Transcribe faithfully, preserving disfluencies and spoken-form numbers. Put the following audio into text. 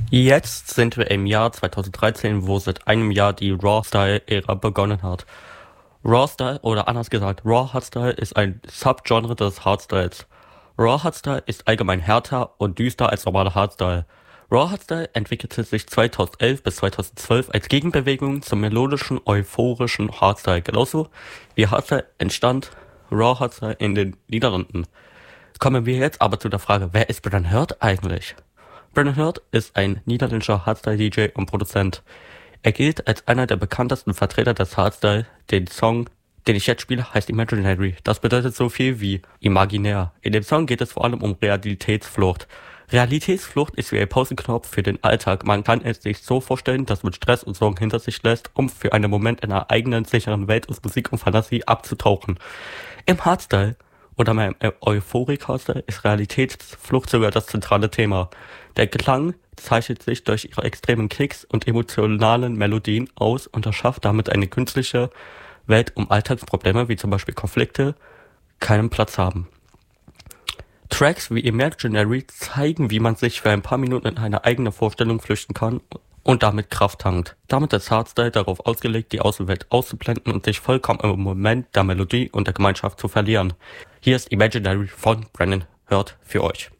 Jetzt sind wir im Jahr zweitausenddreizehn, wo seit einem Jahr die Raw-Style-Ära begonnen hat. Raw-Style, oder anders gesagt, Raw-Hardstyle ist ein Subgenre des Hardstyles. Raw-Hardstyle ist allgemein härter und düster als normaler Hardstyle. Raw-Hardstyle entwickelte sich zweitausendelf bis zweitausendzwölf als Gegenbewegung zum melodischen, euphorischen Hardstyle. Genauso wie Hardstyle entstand Raw-Hardstyle in den Niederlanden. Kommen wir jetzt aber zu der Frage, wer ist Brennan Heard eigentlich? Brennan Heard ist ein niederländischer Hardstyle-D J und Produzent. Er gilt als einer der bekanntesten Vertreter des Hardstyle. Den Song, den ich jetzt spiele, heißt Imaginary. Das bedeutet so viel wie imaginär. In dem Song geht es vor allem um Realitätsflucht. Realitätsflucht ist wie ein Pausenknopf für den Alltag. Man kann es sich so vorstellen, dass man Stress und Sorgen hinter sich lässt, um für einen Moment in einer eigenen, sicheren Welt aus Musik und Fantasie abzutauchen. Im Hardstyle oder meinem Euphorik-Hardstyle ist Realitätsflucht sogar das zentrale Thema. Der Klang zeichnet sich durch ihre extremen Kicks und emotionalen Melodien aus und erschafft damit eine künstliche Welt, um Alltagsprobleme wie zum Beispiel Konflikte keinen Platz haben. Tracks wie Imaginary zeigen, wie man sich für ein paar Minuten in eine eigene Vorstellung flüchten kann und damit Kraft tankt. Damit ist Hardstyle darauf ausgelegt, die Außenwelt auszublenden und sich vollkommen im Moment der Melodie und der Gemeinschaft zu verlieren. Hier ist Imaginary von Brennan Heard für euch.